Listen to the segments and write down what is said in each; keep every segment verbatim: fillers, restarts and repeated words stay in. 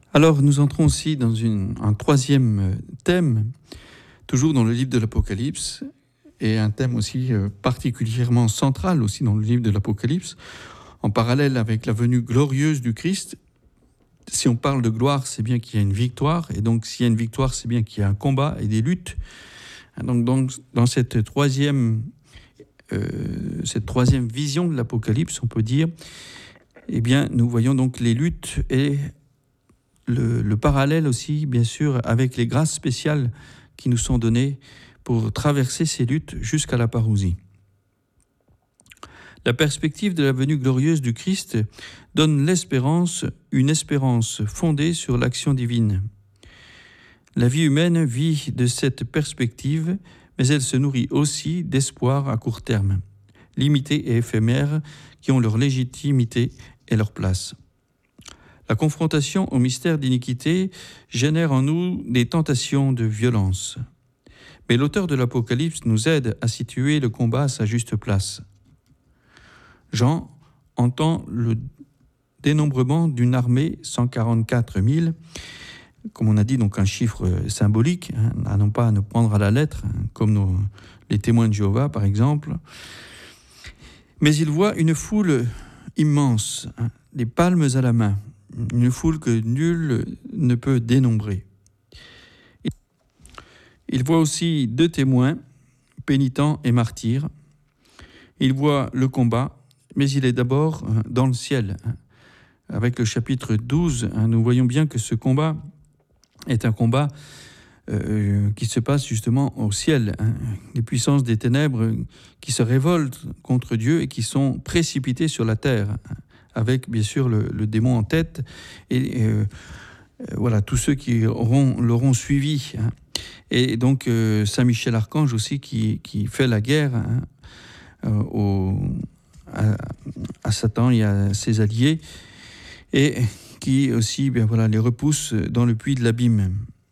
Alors, nous entrons aussi dans une, un troisième thème, toujours dans le livre de l'Apocalypse, et un thème aussi particulièrement central aussi dans le livre de l'Apocalypse, en parallèle avec la venue glorieuse du Christ. Si on parle de gloire, c'est bien qu'il y a une victoire, et donc s'il y a une victoire, c'est bien qu'il y a un combat et des luttes. Donc, donc dans cette troisième, euh, cette troisième vision de l'Apocalypse, on peut dire, eh bien, nous voyons donc les luttes et le, le parallèle aussi, bien sûr, avec les grâces spéciales qui nous sont données pour traverser ces luttes jusqu'à la parousie. La perspective de la venue glorieuse du Christ donne l'espérance, une espérance fondée sur l'action divine. La vie humaine vit de cette perspective, mais elle se nourrit aussi d'espoirs à court terme, limités et éphémères, qui ont leur légitimité et leur place. La confrontation au mystère d'iniquité génère en nous des tentations de violence. Mais l'auteur de l'Apocalypse nous aide à situer le combat à sa juste place. Jean entend le dénombrement d'une armée, cent quarante-quatre mille, comme on a dit, donc un chiffre symbolique, hein, à non pas à ne prendre à la lettre, hein, comme nos, les témoins de Jéhovah par exemple. Mais il voit une foule immense, hein, des palmes à la main, une foule que nul ne peut dénombrer. Il voit aussi deux témoins, pénitents et martyrs. Il voit le combat, mais il est d'abord dans le ciel. Avec le chapitre douze, nous voyons bien que ce combat est un combat euh, qui se passe justement au ciel. Les puissances des ténèbres qui se révoltent contre Dieu et qui sont précipitées sur la terre, avec bien sûr le, le démon en tête et euh, voilà tous ceux qui auront, l'auront suivi. Et donc euh, Saint Michel Archange aussi qui, qui fait la guerre hein, euh, au, à, à Satan et à ses alliés, et qui aussi bien, voilà, les repousse dans le puits de l'abîme.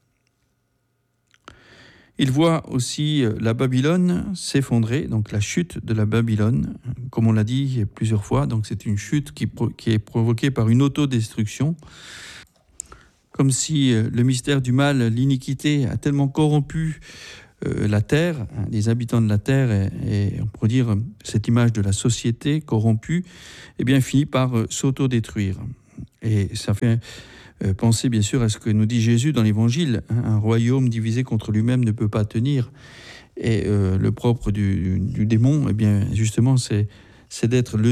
Il voit aussi la Babylone s'effondrer, donc la chute de la Babylone, comme on l'a dit plusieurs fois, donc c'est une chute qui, qui est provoquée par une autodestruction, comme si le mystère du mal, l'iniquité a tellement corrompu euh, la terre, les habitants de la terre, et, et on pourrait dire cette image de la société corrompue, eh bien finit par euh, s'autodétruire. Et ça fait euh, penser bien sûr à ce que nous dit Jésus dans l'Évangile, hein, un royaume divisé contre lui-même ne peut pas tenir. Et euh, le propre du, du démon, eh bien justement, c'est, c'est d'être le